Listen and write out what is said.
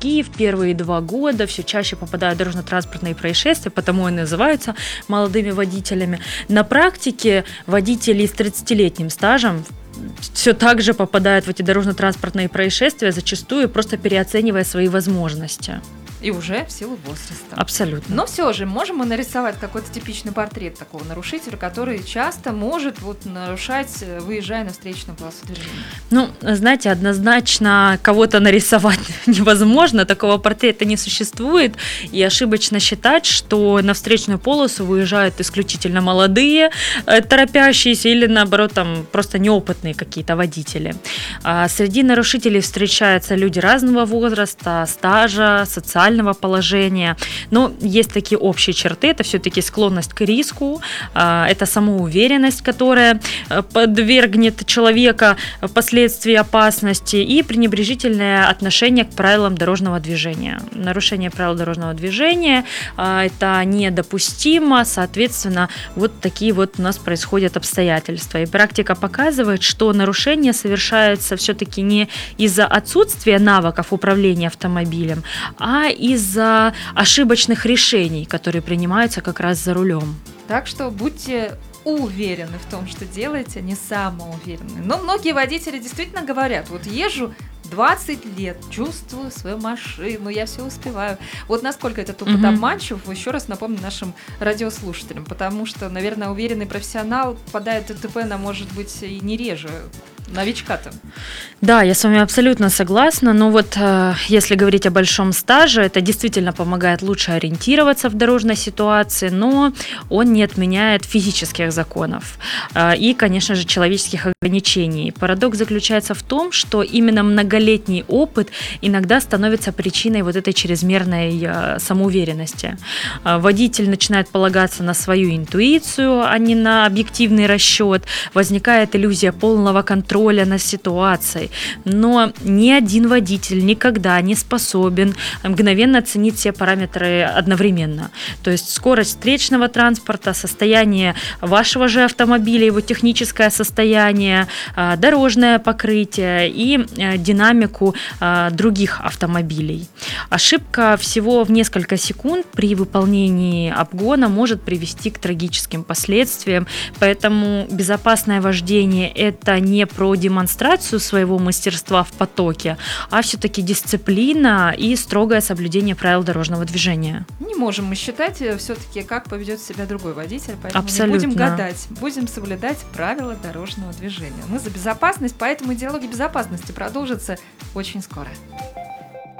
новички в первые 2 года все чаще попадают в дорожно-транспортные происшествия, потому и называются молодыми водителями. На практике водители с 30-летним стажем все так же попадают в эти дорожно-транспортные происшествия, зачастую просто переоценивая свои возможности. И уже в силу возраста. Абсолютно. Но все же, можем мы нарисовать какой-то типичный портрет такого нарушителя, который часто может нарушать, выезжая на встречную полосу движения? Знаете, однозначно кого-то нарисовать невозможно, такого портрета не существует, и ошибочно считать, что на встречную полосу выезжают исключительно молодые, торопящиеся или, наоборот, там просто неопытные какие-то водители. Среди нарушителей встречаются люди разного возраста, стажа, социального положения, но есть такие общие черты, это все-таки склонность к риску, это самоуверенность, которая подвергнет человека впоследствии опасности, и пренебрежительное отношение к правилам дорожного движения. Нарушение правил дорожного движения это недопустимо, соответственно, вот такие вот у нас происходят обстоятельства. И практика показывает, что нарушения совершаются все-таки не из-за отсутствия навыков управления автомобилем, а из-за ошибочных решений, которые принимаются как раз за рулем. Так что будьте уверены в том, что делаете, не самоуверенны. Но многие водители действительно говорят, вот езжу 20 лет, чувствую свою машину, я все успеваю. Вот насколько этот опыт обманчив, еще раз напомню нашим радиослушателям, потому что, наверное, уверенный профессионал попадает в ДТП, может быть, и не реже новичка-то. Да, я с вами абсолютно согласна, но вот если говорить о большом стаже, это действительно помогает лучше ориентироваться в дорожной ситуации, но он не отменяет физических законов и, конечно же, человеческих ограничений. Парадокс заключается в том, что именно многолетний опыт иногда становится причиной вот этой чрезмерной самоуверенности. Водитель начинает полагаться на свою интуицию, а не на объективный расчет, возникает иллюзия полного контроля над ситуацией. Но ни один водитель никогда не способен мгновенно оценить все параметры одновременно. То есть скорость встречного транспорта, состояние вашего же автомобиля, его техническое состояние, дорожное покрытие и динамику других автомобилей. Ошибка всего в несколько секунд при выполнении обгона может привести к трагическим последствиям, поэтому безопасное вождение – это не про демонстрацию своего мастерства в потоке, а все-таки дисциплина и строгое соблюдение правил дорожного движения. Не можем мы считать все-таки, как поведет себя другой водитель, поэтому абсолютно. Не будем гадать, будем соблюдать правила дорожного движения. Мы за безопасность, поэтому диалоги безопасности продолжатся очень скоро.